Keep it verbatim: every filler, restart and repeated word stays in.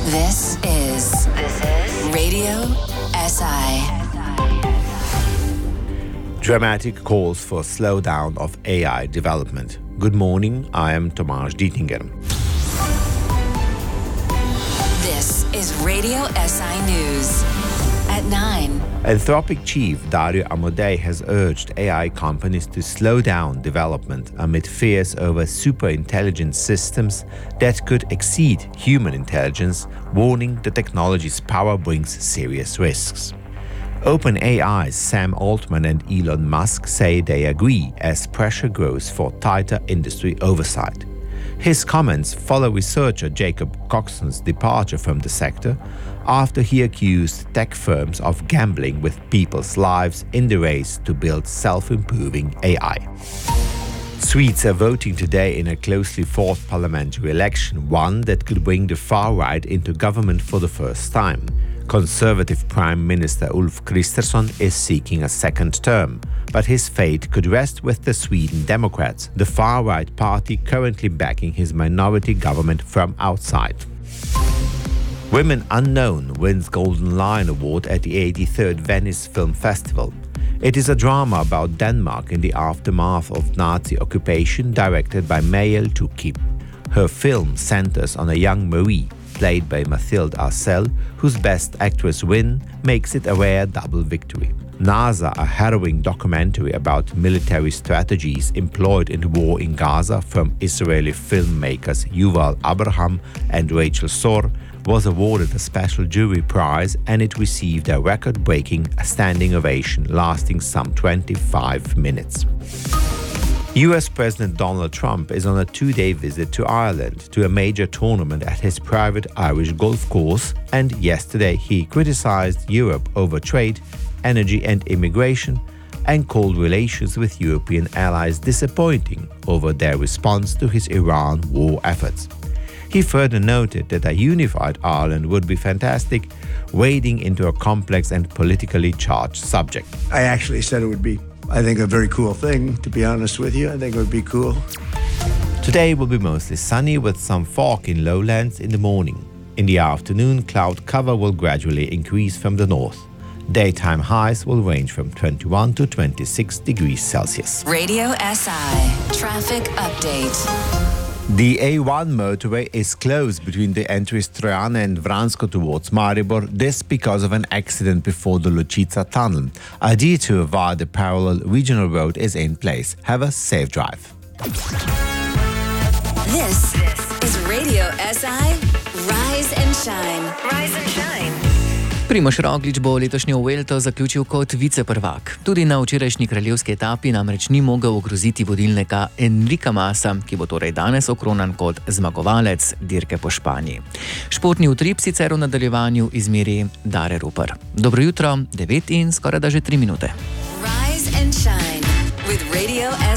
This is this is Radio S I. Dramatic calls for slowdown of A I development. Good morning, I am Tomasz Dietinger. This is Radio S I News at nine. Anthropic chief Dario Amodei has urged A I companies to slow down development amid fears over super-intelligent systems that could exceed human intelligence, warning the technology's power brings serious risks. OpenAI's Sam Altman and Elon Musk say they agree as pressure grows for tighter industry oversight. His comments follow researcher Jacob Coxon's departure from the sector after he accused tech firms of gambling with people's lives in the race to build self-improving A I. Swedes are voting today in a closely fought parliamentary election, one that could bring the far right into government for the first time. Conservative Prime Minister Ulf Kristersson is seeking a second term, but his fate could rest with the Sweden Democrats, the far-right party currently backing his minority government from outside. Women Unknown wins Golden Lion Award at the eighty-third Venice Film Festival. It is a drama about Denmark in the aftermath of Nazi occupation directed by Mayel Tuki. Her film centers on a young Marie, played by Mathilde Arcel, whose Best Actress win makes it a rare double victory. NASA, a harrowing documentary about military strategies employed in the war in Gaza from Israeli filmmakers Yuval Abraham and Rachel Sor, was awarded a special jury prize, and it received a record-breaking standing ovation lasting some twenty-five minutes. U S President Donald Trump is on a two-day visit to Ireland to a major tournament at his private Irish golf course, and yesterday he criticized Europe over trade, energy and immigration, and called relations with European allies disappointing over their response to his Iran war efforts. He further noted that a unified Ireland would be fantastic, wading into a complex and politically charged subject. I actually said it would be, I think, a very cool thing, to be honest with you. I think it would be cool. Today will be mostly sunny with some fog in lowlands in the morning. In the afternoon, cloud cover will gradually increase from the north. Daytime highs will range from twenty-one to twenty-six degrees Celsius. Radio S I Traffic Update. The A one motorway is closed between the entries Trojane and Vransko towards Maribor, this because of an accident before the Lučica tunnel. A detour via the parallel regional road is in place. Have a safe drive. This is Radio S I Rise and Shine. Rise and Shine. Primož Roglič bo letošnjo Vuelto zaključil kot viceprvak. Tudi na včerajšnji kraljevski etapi namreč ni mogel ogroziti vodilnega Enrika Masa, ki bo torej danes okronan kot zmagovalec dirke po Španiji. Športni utrip sicer v nadaljevanju izmeri Dare Rupar. Dobro jutro, devet in skoraj da že tri minute. Rise and Shine with Radio